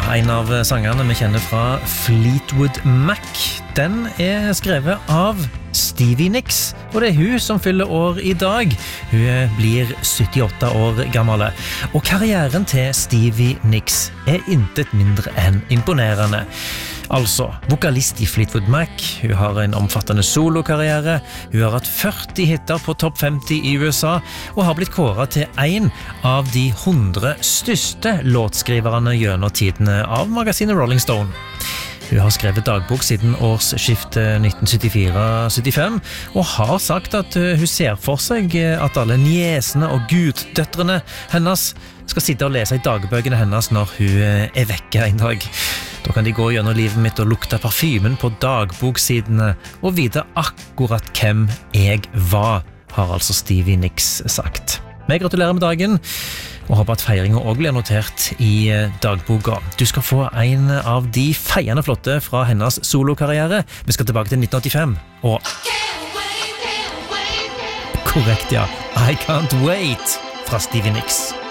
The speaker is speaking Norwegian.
en av sangerne vi kjenner fra Fleetwood Mac, den skrevet av Stevie Nicks, og det hun som fyller år i dag. Hun blir 78 år gammel, og karrieren til Stevie Nicks intet mindre enn imponerende. Altså, vokalist i Fleetwood Mac, hun har en omfattende solokarriere, hun har hatt 40 hitter på topp 50 i USA, og har blitt kåret til en av de 100 største låtskriverne gjennom tidene av magasinet Rolling Stone. Hun har skrevet dagbok siden årsskiftet 1974-75, og har sagt at hun ser for seg at alle niesene og guddøtrene hennes skal sitte og lese i dagbøkene hennes når hun vekke en dag. Da kan de gå gjennom livet mitt og lukte parfymen på dagboksidene og vite akkurat hvem jeg var, har altså Stevie Nicks sagt. Vi gratulerer med dagen, og håper at feiringen også blir notert i dagboka. Du skal få en av de feiende flotte fra hennes solokarriere. Vi skal tilbake til 1985, og korrekt, ja, I Can't Wait fra Stevie Nicks.